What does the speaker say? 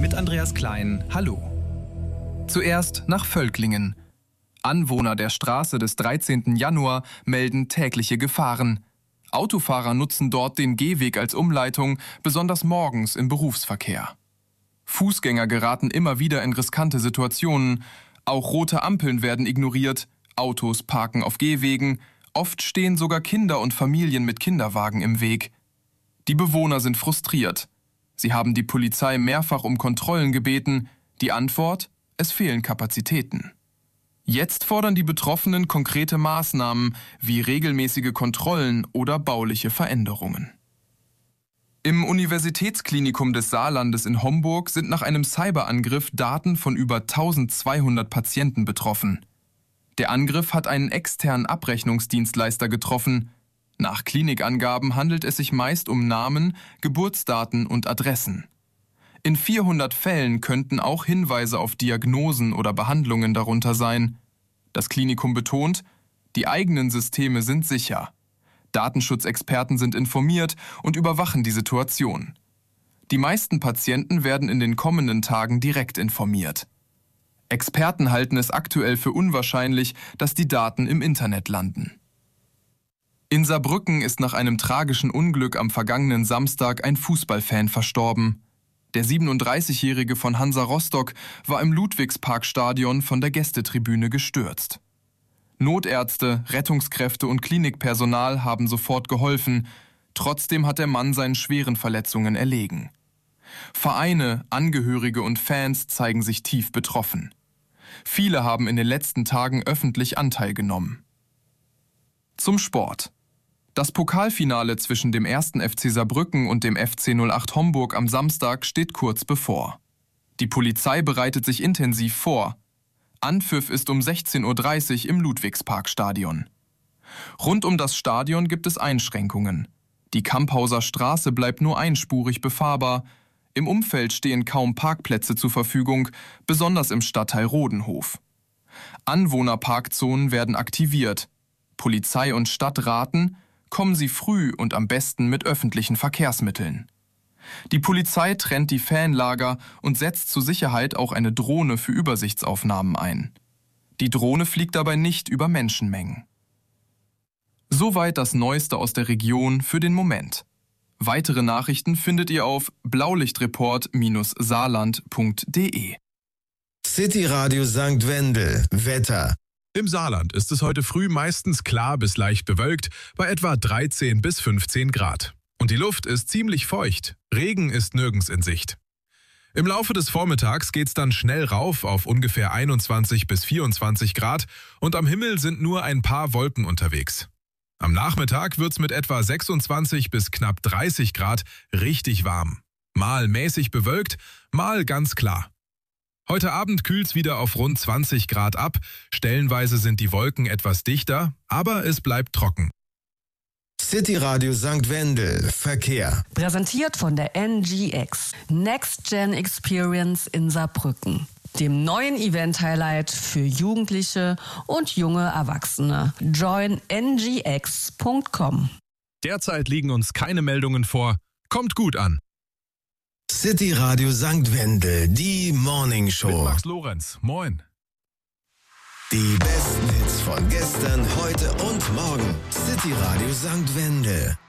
mit Andreas Klein. Hallo. Zuerst nach Völklingen. Anwohner der Straße des 13. Januar melden tägliche Gefahren. Autofahrer nutzen dort den Gehweg als Umleitung, besonders morgens im Berufsverkehr. Fußgänger geraten immer wieder in riskante Situationen. Auch rote Ampeln werden ignoriert, Autos parken auf Gehwegen, oft stehen sogar Kinder und Familien mit Kinderwagen im Weg. Die Bewohner sind frustriert. Sie haben die Polizei mehrfach um Kontrollen gebeten. Die Antwort: Es fehlen Kapazitäten. Jetzt fordern die Betroffenen konkrete Maßnahmen wie regelmäßige Kontrollen oder bauliche Veränderungen. Im Universitätsklinikum des Saarlandes in Homburg sind nach einem Cyberangriff Daten von über 1200 Patienten betroffen. Der Angriff hat einen externen Abrechnungsdienstleister getroffen. Nach Klinikangaben handelt es sich meist um Namen, Geburtsdaten und Adressen. In 400 Fällen könnten auch Hinweise auf Diagnosen oder Behandlungen darunter sein. Das Klinikum betont, die eigenen Systeme sind sicher. Datenschutzexperten sind informiert und überwachen die Situation. Die meisten Patienten werden in den kommenden Tagen direkt informiert. Experten halten es aktuell für unwahrscheinlich, dass die Daten im Internet landen. In Saarbrücken ist nach einem tragischen Unglück am vergangenen Samstag ein Fußballfan verstorben. Der 37-Jährige von Hansa Rostock war im Ludwigsparkstadion von der Gästetribüne gestürzt. Notärzte, Rettungskräfte und Klinikpersonal haben sofort geholfen. Trotzdem hat der Mann seinen schweren Verletzungen erlegen. Vereine, Angehörige und Fans zeigen sich tief betroffen. Viele haben in den letzten Tagen öffentlich Anteil genommen. Zum Sport. Das Pokalfinale zwischen dem 1. FC Saarbrücken und dem FC 08 Homburg am Samstag steht kurz bevor. Die Polizei bereitet sich intensiv vor. Anpfiff ist um 16:30 Uhr im Ludwigsparkstadion. Rund um das Stadion gibt es Einschränkungen. Die Kamphauser Straße bleibt nur einspurig befahrbar. Im Umfeld stehen kaum Parkplätze zur Verfügung, besonders im Stadtteil Rodenhof. Anwohnerparkzonen werden aktiviert. Polizei und Stadt raten, kommen Sie früh und am besten mit öffentlichen Verkehrsmitteln. Die Polizei trennt die Fanlager und setzt zur Sicherheit auch eine Drohne für Übersichtsaufnahmen ein. Die Drohne fliegt dabei nicht über Menschenmengen. Soweit das Neueste aus der Region für den Moment. Weitere Nachrichten findet ihr auf blaulichtreport-saarland.de. City Radio St. Wendel. Wetter. Im Saarland ist es heute früh meistens klar bis leicht bewölkt, bei etwa 13 bis 15 Grad. Und die Luft ist ziemlich feucht. Regen ist nirgends in Sicht. Im Laufe des Vormittags geht's dann schnell rauf auf ungefähr 21 bis 24 Grad und am Himmel sind nur ein paar Wolken unterwegs. Am Nachmittag wird's mit etwa 26 bis knapp 30 Grad richtig warm. Mal mäßig bewölkt, mal ganz klar. Heute Abend kühlt's wieder auf rund 20 Grad ab, stellenweise sind die Wolken etwas dichter, aber es bleibt trocken. City Radio St. Wendel. Verkehr. Präsentiert von der NGX. Next Gen Experience in Saarbrücken. Dem neuen Event-Highlight für Jugendliche und junge Erwachsene. Join ngx.com. Derzeit liegen uns keine Meldungen vor. Kommt gut an. City Radio St. Wendel, die Morning Show. Mit Max Lorenz, moin. Die besten Hits von gestern, heute und morgen. City Radio St. Wendel.